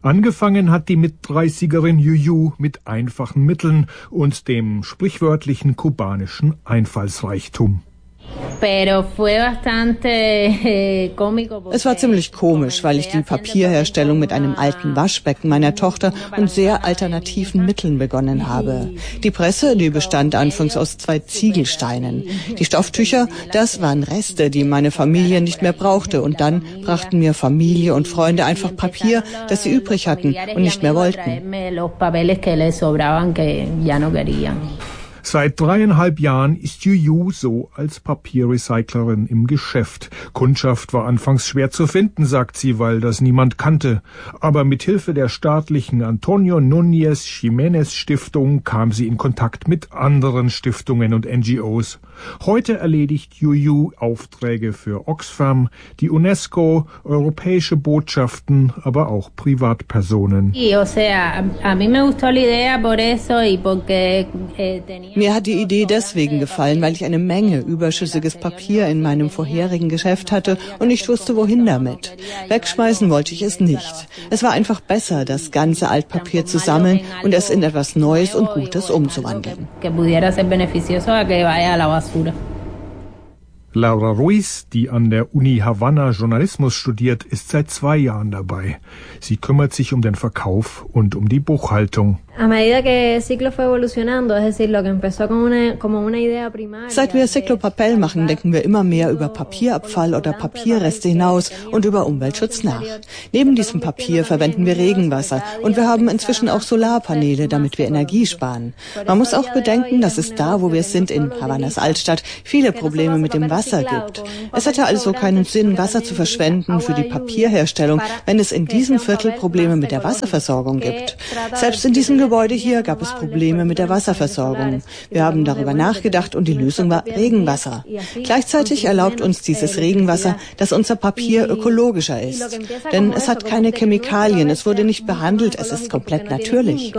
Angefangen hat die Mit-30erin Juju mit einfachen Mitteln und dem sprichwörtlichen kubanischen Einfallsreichtum. Es war ziemlich komisch, weil ich die Papierherstellung mit einem alten Waschbecken meiner Tochter und sehr alternativen Mitteln begonnen habe. Die Presse, die bestand anfangs aus 2 Ziegelsteinen. Die Stofftücher, das waren Reste, die meine Familie nicht mehr brauchte. Und dann brachten mir Familie und Freunde einfach Papier, das sie übrig hatten und nicht mehr wollten. Seit 3,5 Jahren ist Juju so als Papierrecyclerin im Geschäft. Kundschaft war anfangs schwer zu finden, sagt sie, weil das niemand kannte. Aber mit Hilfe der staatlichen Antonio Núñez Jiménez Stiftung kam sie in Kontakt mit anderen Stiftungen und NGOs. Heute erledigt Juju Aufträge für Oxfam, die UNESCO, europäische Botschaften, aber auch Privatpersonen. Mir hat die Idee deswegen gefallen, weil ich eine Menge überschüssiges Papier in meinem vorherigen Geschäft hatte und nicht wusste, wohin damit. Wegschmeißen wollte ich es nicht. Es war einfach besser, das ganze Altpapier zu sammeln und es in etwas Neues und Gutes umzuwandeln. Laura Ruiz, die an der Uni Havanna Journalismus studiert, ist seit 2 Jahren dabei. Sie kümmert sich um den Verkauf und um die Buchhaltung. Seit wir Cyclopapel machen, denken wir immer mehr über Papierabfall oder Papierreste hinaus und über Umweltschutz nach. Neben diesem Papier verwenden wir Regenwasser und wir haben inzwischen auch Solarpaneele, damit wir Energie sparen. Man muss auch bedenken, dass es da, wo wir sind, in Havannas Altstadt, viele Probleme mit dem Wasser gibt. Es hätte also keinen Sinn, Wasser zu verschwenden für die Papierherstellung, wenn es in diesem Viertel Probleme mit der Wasserversorgung gibt. Selbst in diesem Gebäude hier gab es Probleme mit der Wasserversorgung. Wir haben darüber nachgedacht und die Lösung war Regenwasser. Gleichzeitig erlaubt uns dieses Regenwasser, dass unser Papier ökologischer ist. Denn es hat keine Chemikalien, es wurde nicht behandelt, es ist komplett natürlich.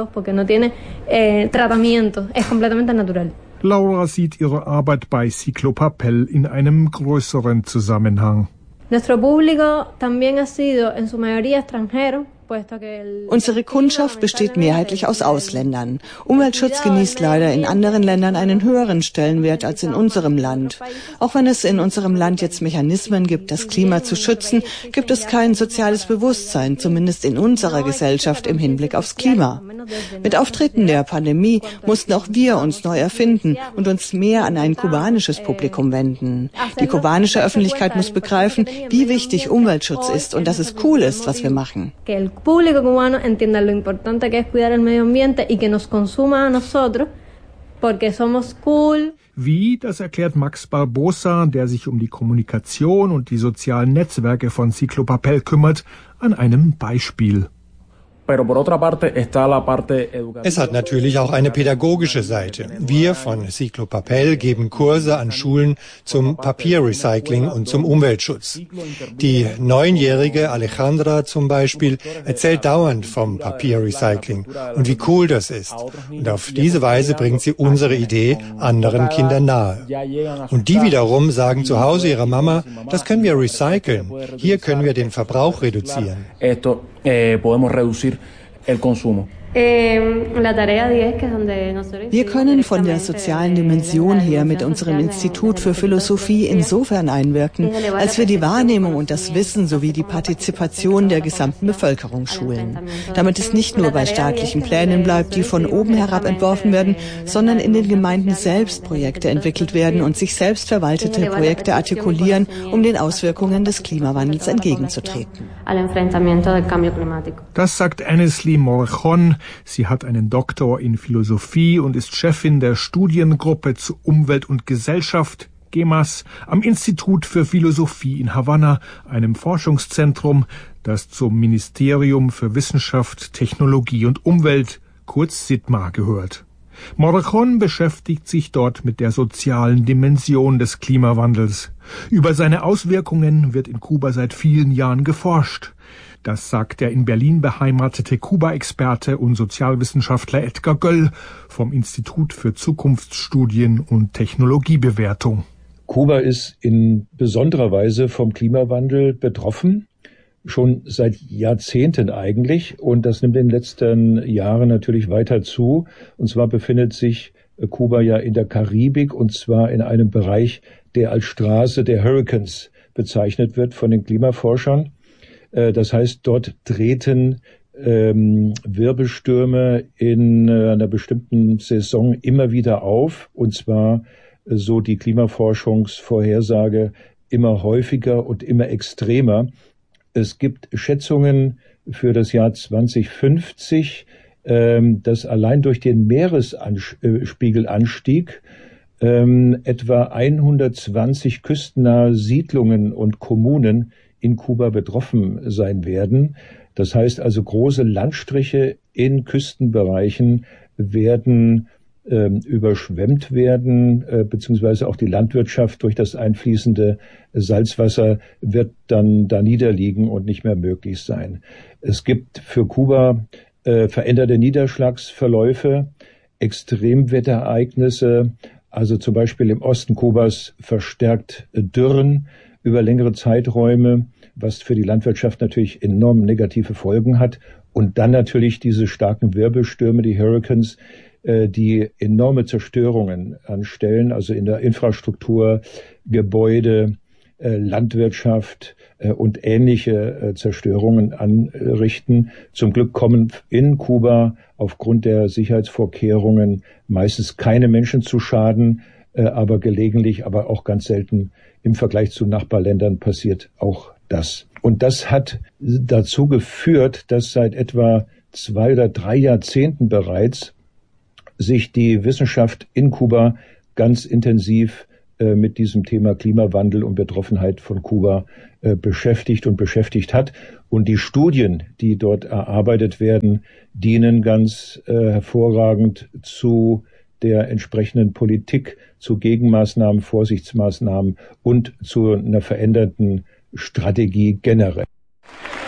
Laura sieht ihre Arbeit bei Cyclopapel in einem größeren Zusammenhang. Nuestro público también ha sido en su mayoría extranjero. Unsere Kundschaft besteht mehrheitlich aus Ausländern. Umweltschutz genießt leider in anderen Ländern einen höheren Stellenwert als in unserem Land. Auch wenn es in unserem Land jetzt Mechanismen gibt, das Klima zu schützen, gibt es kein soziales Bewusstsein, zumindest in unserer Gesellschaft im Hinblick aufs Klima. Mit Auftreten der Pandemie mussten auch wir uns neu erfinden und uns mehr an ein kubanisches Publikum wenden. Die kubanische Öffentlichkeit muss begreifen, wie wichtig Umweltschutz ist und dass es cool ist, was wir machen. Público cubano entienda lo importante que es cuidar el medio ambiente y que nos consuma a nosotros porque somos cool. Wie, das erklärt Max Barbosa, der sich um die Kommunikation und die sozialen Netzwerke von Cyclopapel kümmert, an einem Beispiel. Es hat natürlich auch eine pädagogische Seite. Wir von Cyclopapel geben Kurse an Schulen zum Papierrecycling und zum Umweltschutz. Die 9-jährige Alejandra zum Beispiel erzählt dauernd vom Papierrecycling und wie cool das ist. Und auf diese Weise bringt sie unsere Idee anderen Kindern nahe. Und die wiederum sagen zu Hause ihrer Mama, das können wir recyceln. Hier können wir den Verbrauch reduzieren. Podemos reducir el consumo. Wir können von der sozialen Dimension her mit unserem Institut für Philosophie insofern einwirken, als wir die Wahrnehmung und das Wissen sowie die Partizipation der gesamten Bevölkerung schulen. Damit es nicht nur bei staatlichen Plänen bleibt, die von oben herab entworfen werden, sondern in den Gemeinden selbst Projekte entwickelt werden und sich selbst verwaltete Projekte artikulieren, um den Auswirkungen des Klimawandels entgegenzutreten. Das sagt Annesley Morjon. Sie hat einen Doktor in Philosophie und ist Chefin der Studiengruppe zu Umwelt und Gesellschaft, GEMAS, am Institut für Philosophie in Havanna, einem Forschungszentrum, das zum Ministerium für Wissenschaft, Technologie und Umwelt, kurz SITMA, gehört. Morjon beschäftigt sich dort mit der sozialen Dimension des Klimawandels. Über seine Auswirkungen wird in Kuba seit vielen Jahren geforscht. Das sagt der in Berlin beheimatete Kuba-Experte und Sozialwissenschaftler Edgar Göll vom Institut für Zukunftsstudien und Technologiebewertung. Kuba ist in besonderer Weise vom Klimawandel betroffen. schon seit Jahrzehnten eigentlich. Und das nimmt in den letzten Jahren natürlich weiter zu. Und zwar befindet sich Kuba ja in der Karibik, und zwar in einem Bereich, der als Straße der Hurricanes bezeichnet wird von den Klimaforschern. Das heißt, dort treten Wirbelstürme in einer bestimmten Saison immer wieder auf, und zwar, so die Klimaforschungsvorhersage, immer häufiger und immer extremer. Es gibt Schätzungen für das Jahr 2050, dass allein durch den Meeresspiegelanstieg etwa 120 küstennahe Siedlungen und Kommunen in Kuba betroffen sein werden. Das heißt also, große Landstriche in Küstenbereichen werden überschwemmt werden, beziehungsweise auch die Landwirtschaft durch das einfließende Salzwasser wird dann da niederliegen und nicht mehr möglich sein. Es gibt für Kuba veränderte Niederschlagsverläufe, Extremwetterereignisse, also zum Beispiel im Osten Kubas verstärkt Dürren über längere Zeiträume, was für die Landwirtschaft natürlich enorm negative Folgen hat. Und dann natürlich diese starken Wirbelstürme, die Hurricanes, die enorme Zerstörungen anstellen, also in der Infrastruktur, Gebäude, Landwirtschaft und ähnliche Zerstörungen anrichten. Zum Glück kommen in Kuba aufgrund der Sicherheitsvorkehrungen meistens keine Menschen zu Schaden, aber gelegentlich, aber auch ganz selten im Vergleich zu Nachbarländern passiert auch das. Und das hat dazu geführt, dass seit etwa 2 oder 3 Jahrzehnten bereits sich die Wissenschaft in Kuba ganz intensiv mit diesem Thema Klimawandel und Betroffenheit von Kuba beschäftigt hat. Und die Studien, die dort erarbeitet werden, dienen ganz hervorragend zu der entsprechenden Politik, zu Gegenmaßnahmen, Vorsichtsmaßnahmen und zu einer veränderten Strategie generell.